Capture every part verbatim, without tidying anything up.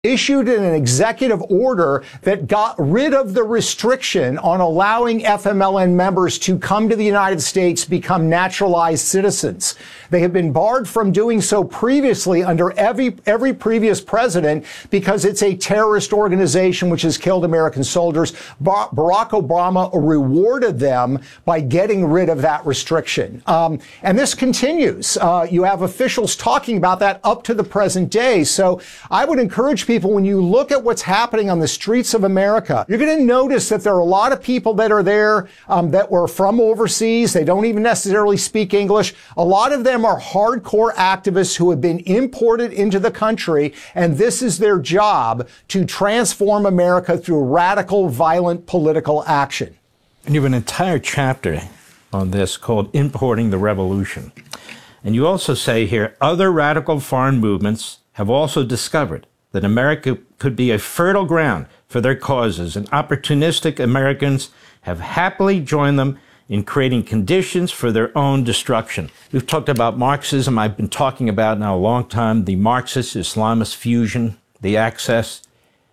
issued an executive order that got rid of the restriction on allowing F M L N members to come to the United States, become naturalized citizens. They have been barred from doing so previously under every, every previous president because it's a terrorist organization which has killed American soldiers. Ba- Barack Obama rewarded them by getting rid of that restriction. Um, and this continues. Uh, you have officials talking about that up to the present day. So I would encourage people, when you look at what's happening on the streets of America, you're going to notice that there are a lot of people that are there um, that were from overseas. They don't even necessarily speak English. A lot of them are hardcore activists who have been imported into the country, and this is their job, to transform America through radical, violent political action. And you have an entire chapter on this called Importing the Revolution. And you also say here, other radical foreign movements have also discovered that America could be a fertile ground for their causes, and opportunistic Americans have happily joined them in creating conditions for their own destruction. We've talked about Marxism. I've been talking about now a long time, the Marxist-Islamist fusion, the axis.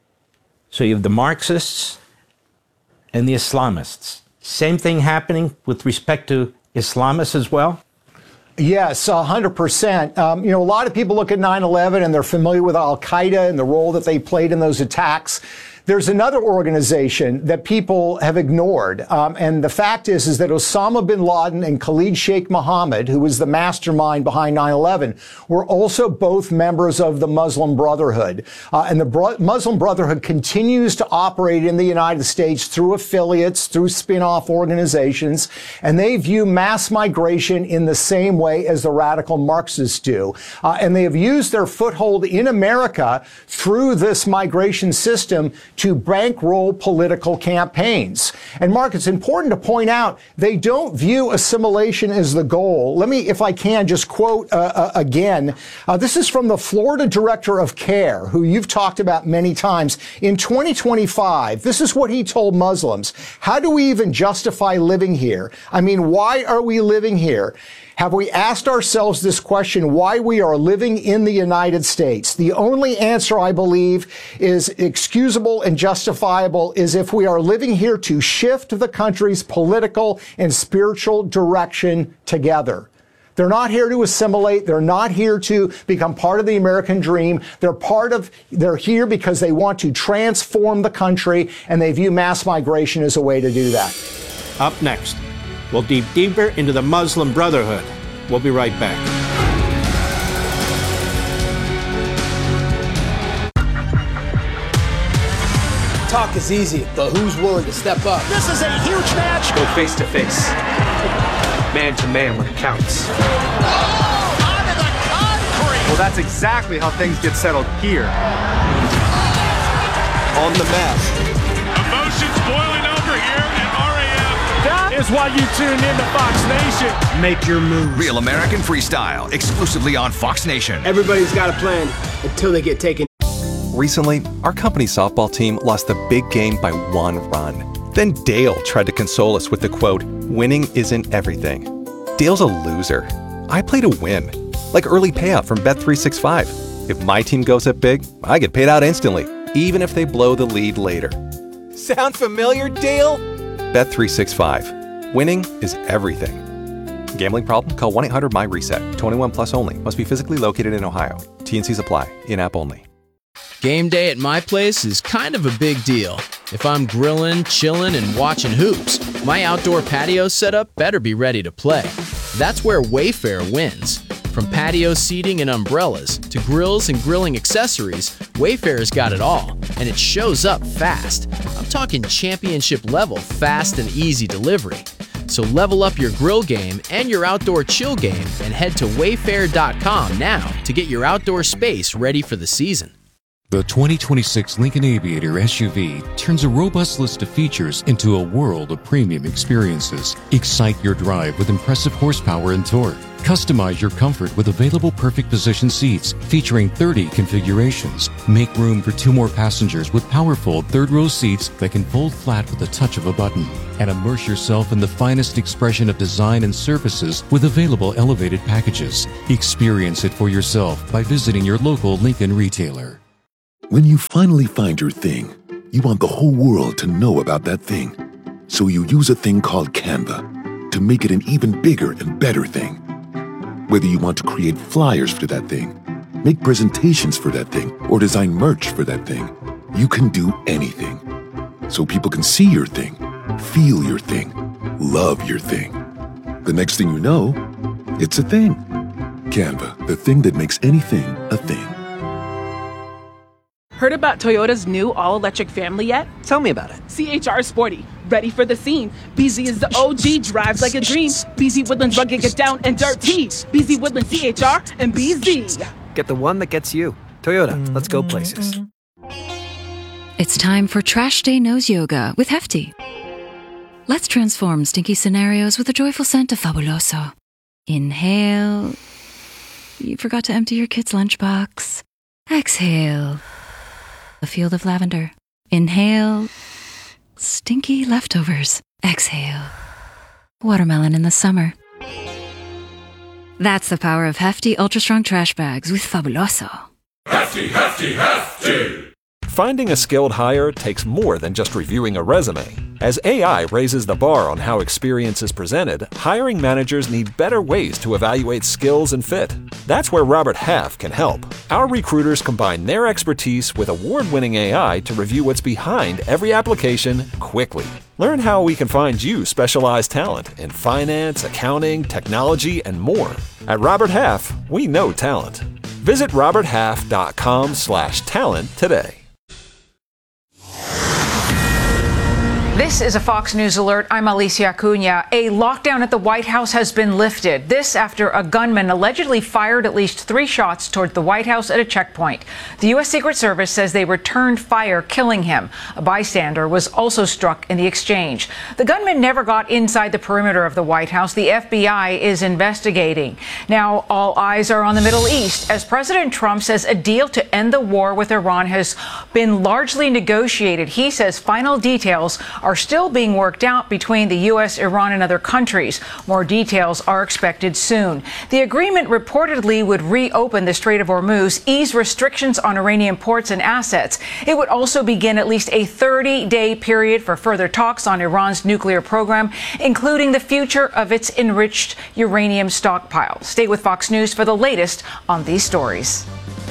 So you have the Marxists and the Islamists. Same thing happening with respect to Islamists as well? Yes, one hundred percent. Um, you know, a lot of people look at nine eleven and they're familiar with Al-Qaeda and the role that they played in those attacks. There's another organization that people have ignored. Um, and the fact is, is that Osama bin Laden and Khalid Sheikh Mohammed, who was the mastermind behind nine eleven, were also both members of the Muslim Brotherhood. Uh, and the Bro- Muslim Brotherhood continues to operate in the United States through affiliates, through spin-off organizations. And they view mass migration in the same way as the radical Marxists do. Uh, and they have used their foothold in America through this migration system to bankroll political campaigns. And Mark, it's important to point out, they don't view assimilation as the goal. Let me, if I can, just quote uh, uh, again. Uh, this is from the Florida Director of CARE, who you've talked about many times. In twenty twenty-five, this is what he told Muslims. How do we even justify living here? I mean, why are we living here? Have we asked ourselves this question, why we are living in the United States? The only answer, I believe, is excusable and justifiable, is if we are living here to shift the country's political and spiritual direction together. They're not here to assimilate. They're not here to become part of the American dream. They're part of, they're here because they want to transform the country, and they view mass migration as a way to do that. Up next, we'll deep deeper into the Muslim Brotherhood. We'll be right back. Talk is easy, but who's willing to step up? This is a huge match. Go face to face, man to man when it counts. Oh, onto the concrete. Well, that's exactly how things get settled here. On the mat. Emotions boiling over here at R A F. That is why you tuned in to Fox Nation. Make your move. Real American Freestyle, exclusively on Fox Nation. Everybody's got a plan until they get taken. Recently, our company's softball team lost a big game by one run. Then Dale tried to console us with the quote, "Winning isn't everything." Dale's a loser. I play to win, like early payout from Bet three sixty-five. If my team goes up big, I get paid out instantly, even if they blow the lead later. Sound familiar, Dale? Bet three sixty-five. Winning is everything. Gambling problem? Call one eight hundred M Y reset. twenty-one plus only. Must be physically located in Ohio. T and Cs apply. In-app only. Game day at my place is kind of a big deal. If I'm grilling, chilling, and watching hoops, my outdoor patio setup better be ready to play. That's where Wayfair wins. From patio seating and umbrellas to grills and grilling accessories, Wayfair's got it all, and it shows up fast. I'm talking championship level fast and easy delivery. So level up your grill game and your outdoor chill game and head to wayfair dot com now to get your outdoor space ready for the season. The twenty twenty-six Lincoln Aviator S U V turns a robust list of features into a world of premium experiences. Excite your drive with impressive horsepower and torque. Customize your comfort with available perfect position seats featuring thirty configurations. Make room for two more passengers with powerful third-row seats that can fold flat with the touch of a button. And immerse yourself in the finest expression of design and surfaces with available elevated packages. Experience it for yourself by visiting your local Lincoln retailer. When you finally find your thing, you want the whole world to know about that thing. So you use a thing called Canva to make it an even bigger and better thing. Whether you want to create flyers for that thing, make presentations for that thing, or design merch for that thing, you can do anything. So people can see your thing, feel your thing, love your thing. The next thing you know, it's a thing. Canva, the thing that makes anything a thing. Heard about Toyota's new all-electric family yet? Tell me about it. C H R Sporty, ready for the scene. B Z is the O G, drives like a dream. B Z Woodlands rugged, get down and dirty. B Z Woodlands, C H R, and B Z. Get the one that gets you. Toyota, let's go places. It's time for Trash Day Nose Yoga with Hefty. Let's transform stinky scenarios with a joyful scent of Fabuloso. Inhale. You forgot to empty your kid's lunchbox. Exhale. A field of lavender. Inhale. Stinky leftovers. Exhale. Watermelon in the summer. That's the power of Hefty Ultra Strong Trash Bags with Fabuloso. Hefty, hefty, hefty! Finding a skilled hire takes more than just reviewing a resume. As A I raises the bar on how experience is presented, hiring managers need better ways to evaluate skills and fit. That's where Robert Half can help. Our recruiters combine their expertise with award-winning A I to review what's behind every application quickly. Learn how we can find you specialized talent in finance, accounting, technology, and more. At Robert Half, we know talent. Visit roberthalf.com slash talent today. This is a Fox News alert. I'm Alicia Acuna. A lockdown at the White House has been lifted. This after a gunman allegedly fired at least three shots toward the White House at a checkpoint. The U S Secret Service says they returned fire, killing him. A bystander was also struck in the exchange. The gunman never got inside the perimeter of the White House. The F B I is investigating. Now, all eyes are on the Middle East as President Trump says a deal to end the war with Iran has been largely negotiated. He says final details are are still being worked out between the U S, Iran, and other countries. More details are expected soon. The agreement reportedly would reopen the Strait of Hormuz, ease restrictions on Iranian ports and assets. It would also begin at least a thirty-day period for further talks on Iran's nuclear program, including the future of its enriched uranium stockpile. Stay with Fox News for the latest on these stories.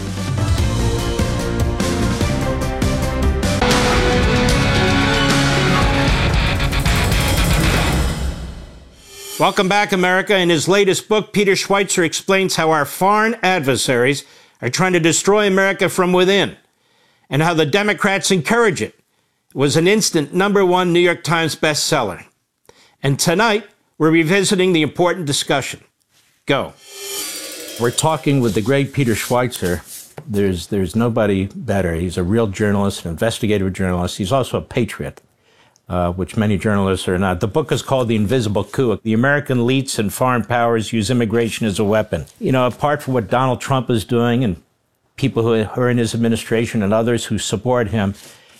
Welcome back, America. In his latest book, Peter Schweizer explains how our foreign adversaries are trying to destroy America from within and how the Democrats encourage it. It was an instant number one New York Times bestseller. And tonight, we're revisiting the important discussion. Go. We're talking with the great Peter Schweizer. There's, there's nobody better. He's a real journalist, an investigative journalist. He's also a patriot. Uh, which many journalists are not. The book is called The Invisible Coup. The American elites and foreign powers use immigration as a weapon. You know, apart from what Donald Trump is doing and people who are in his administration and others who support him,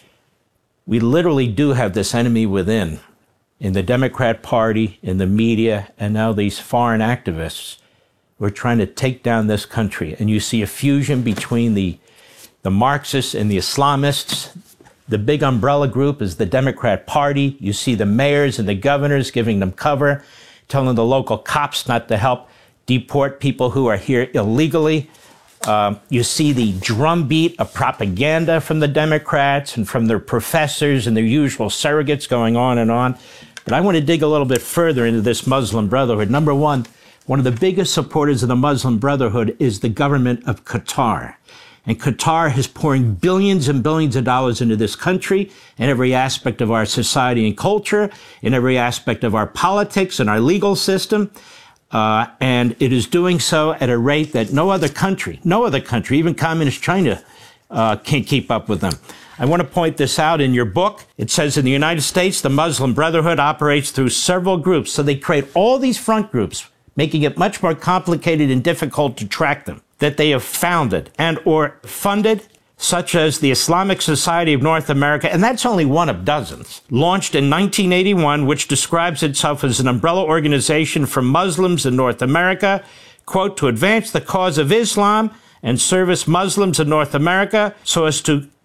we literally do have this enemy within, in the Democrat Party, in the media, and now these foreign activists who are trying to take down this country. And you see a fusion between the, the Marxists and the Islamists. The big umbrella group is the Democrat Party. You see the mayors and the governors giving them cover, telling the local cops not to help deport people who are here illegally. Um, you see the drumbeat of propaganda from the Democrats and from their professors and their usual surrogates going on and on. But I want to dig a little bit further into this Muslim Brotherhood. Number one, one of the biggest supporters of the Muslim Brotherhood is the government of Qatar. And Qatar is pouring billions and billions of dollars into this country in every aspect of our society and culture, in every aspect of our politics and our legal system. Uh, and it is doing so at a rate that no other country, no other country, even communist China, uh, can't keep up with them. I want to point this out in your book. It says in the United States, the Muslim Brotherhood operates through several groups. So they create all these front groups, making it much more complicated and difficult to track them, that they have founded and or funded, such as the Islamic Society of North America, and that's only one of dozens, launched in nineteen eighty-one, which describes itself as an umbrella organization for Muslims in North America, quote, to advance the cause of Islam and service Muslims in North America so as to